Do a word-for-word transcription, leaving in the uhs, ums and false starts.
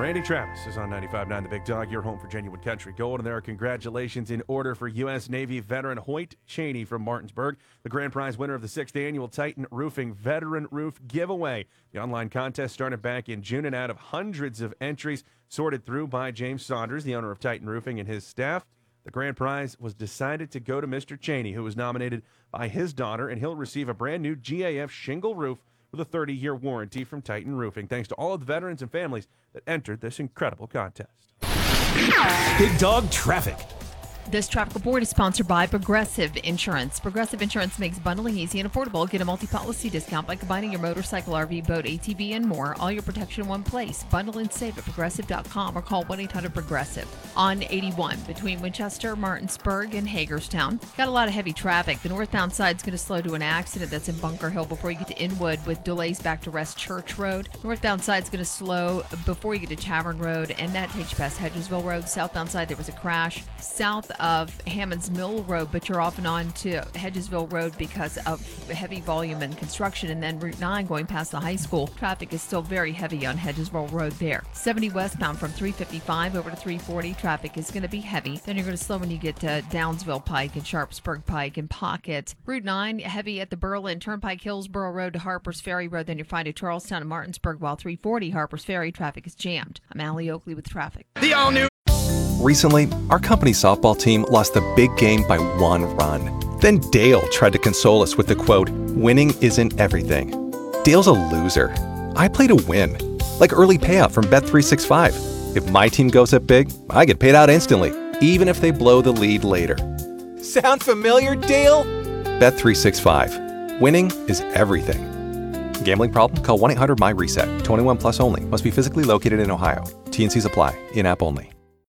Randy Travis is on ninety-five point nine The Big Dog, your home for genuine country gold. And there are congratulations in order for U S Navy veteran Hoyt Cheney from Martinsburg, the grand prize winner of the sixth annual Titan Roofing Veteran Roof Giveaway. The online contest started back in June, and out of hundreds of entries sorted through by James Saunders, the owner of Titan Roofing, and his staff, the grand prize was decided to go to Mister Cheney, who was nominated by his daughter, and he'll receive a brand new G A F shingle roof with a thirty-year warranty from Titan Roofing. Thanks to all of the veterans and families that entered this incredible contest. Big Dog Traffic. This traffic report is sponsored by Progressive Insurance. Progressive Insurance makes bundling easy and affordable. Get a multi-policy discount by combining your motorcycle, R V, boat, A T V, and more. All your protection in one place. Bundle and save at progressive dot com or call one eight hundred progressive. On eighty-one, between Winchester, Martinsburg, and Hagerstown, got a lot of heavy traffic. The northbound side is going to slow to an accident that's in Bunker Hill before you get to Inwood, with delays back to West Church Road. Northbound side is going to slow before you get to Tavern Road, and that takes you past Hedgesville Road. Southbound side, there was a crash south of Hammond's Mill Road, but you're off and on to Hedgesville Road because of heavy volume and construction. And then Route nine going past the high school, traffic is still very heavy on Hedgesville Road there. seventy westbound from three fifty-five over to three forty, traffic is going to be heavy. Then you're going to slow when you get to Downsville Pike and Sharpsburg Pike and Pocket. Route nine, heavy at the Berlin Turnpike, Hillsborough Road to Harper's Ferry Road. Then you're fine to Charlestown and Martinsburg, while three forty Harper's Ferry traffic is jammed. I'm Allie Oakley with traffic. The all-new. Recently, our company softball team lost the big game by one run. Then Dale tried to console us with the quote, "Winning isn't everything." Dale's a loser. I play to win. Like early payout from Bet three sixty-five. If my team goes up big, I get paid out instantly, even if they blow the lead later. Sound familiar, Dale? Bet three sixty-five. Winning is everything. Gambling problem? Call one eight hundred M Y RESET. twenty-one plus only. Must be physically located in Ohio. T and Cs apply. In-app only.